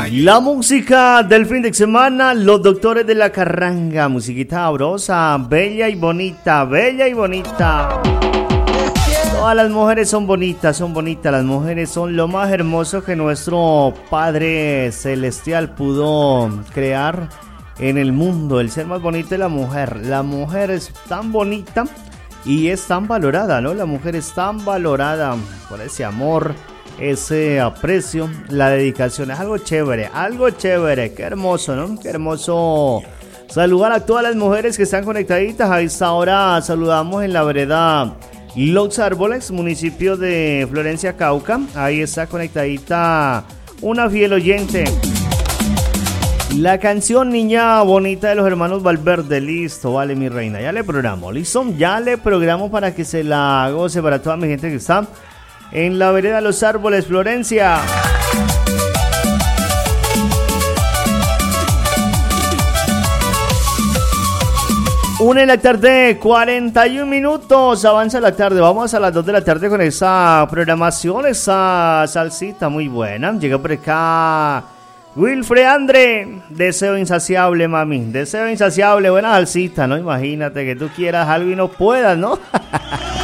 La música del fin de semana, los doctores de la carranga, musiquita sabrosa, bella y bonita, bella y bonita. Todas las mujeres son bonitas, las mujeres son lo más hermoso que nuestro Padre Celestial pudo crear en el mundo. El ser más bonito es la mujer es tan bonita y es tan valorada, ¿no? La mujer es tan valorada por ese amor, ese aprecio, la dedicación. Es algo chévere, qué hermoso, ¿no? Qué hermoso saludar a todas las mujeres que están conectaditas. A esta hora saludamos en la vereda Los Árboles, municipio de Florencia, Cauca. Ahí está conectadita una fiel oyente. La canción Niña Bonita de los hermanos Valverde. Listo, vale, mi reina, ya le programo, listo, ya le programo para que se la goce para toda mi gente que está en la vereda Los Árboles, Florencia. Una de la tarde, 41 minutos, avanza la tarde, vamos a las 2 de la tarde con esa programación, esa salsita muy buena. Llega por acá Wilfred Andre, deseo insaciable, mami, deseo insaciable, buena salsita, ¿no? Imagínate que tú quieras algo y no puedas, ¿no?